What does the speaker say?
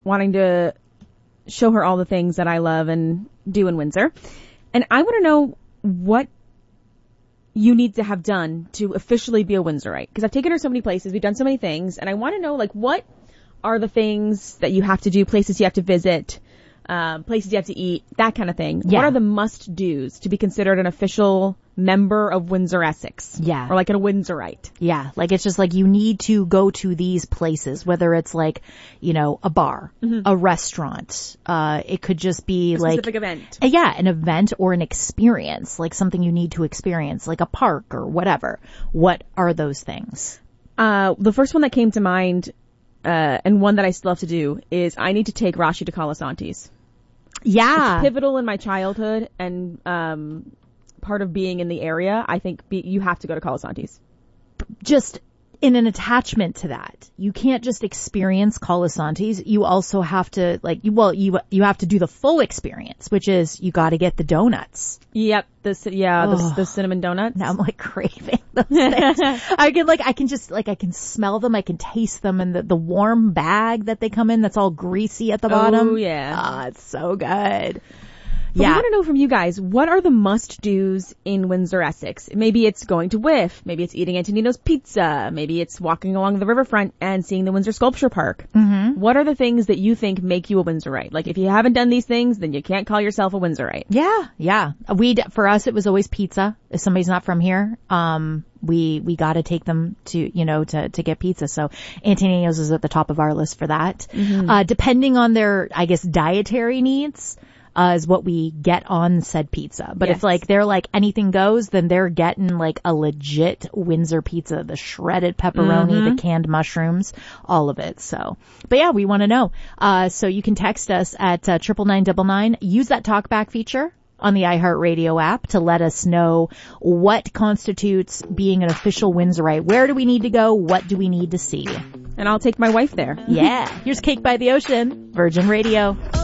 wanting to show her all the things that I love and do in Windsor. And I want to know what you need to have done to officially be a Windsorite. Because I've taken her so many places, we've done so many things, and I want to know, like, what are the things that you have to do, places you have to visit, places you have to eat, that kind of thing. Yeah. What are the must-dos to be considered an official member of Windsor Essex? Yeah. Or like a Windsorite. Yeah. Like, it's just like you need to go to these places, whether it's like, you know, a bar, a restaurant. It could just be A like specific event. Yeah, an event or an experience, like something you need to experience, like a park or whatever. What are those things? The first one that came to mind, and one that I still have to do, is I need to take Rashi to Colasantes. Yeah. It's pivotal in my childhood and part of being in the area. I think you have to go to Colasantes. Just in an attachment to that, you can't just experience Colasantes. You also have to you have to do the full experience, which is you got to get the donuts. Yep, the cinnamon donuts. Now I'm like craving those things. I can smell them, I can taste them, and the warm bag that they come in that's all greasy at the bottom. Oh yeah, it's so good. But we want to know from you guys, what are the must-dos in Windsor Essex? Maybe it's going to Whiff. Maybe it's eating Antonino's Pizza. Maybe it's walking along the riverfront and seeing the Windsor Sculpture Park. Mm-hmm. What are the things that you think make you a Windsorite? Like, if you haven't done these things, then you can't call yourself a Windsorite. Yeah. For us, it was always pizza. If somebody's not from here, we got to take them to get pizza. So Antonino's is at the top of our list for that. Mm-hmm. Depending on their, I guess, dietary needs, is what we get on said pizza. But if like they're like anything goes, then they're getting like a legit Windsor pizza, the shredded pepperoni, the canned mushrooms, all of it. So, but yeah, we want to know. So you can text us at 99999. Use that talkback feature on the iHeartRadio app to let us know what constitutes being an official Windsorite. Where do we need to go? What do we need to see? And I'll take my wife there. Yeah. Here's Cake by the Ocean, Virgin Radio.